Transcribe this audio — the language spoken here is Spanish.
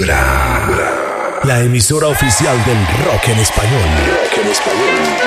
Vibra, la emisora oficial del rock en español. Rock en español.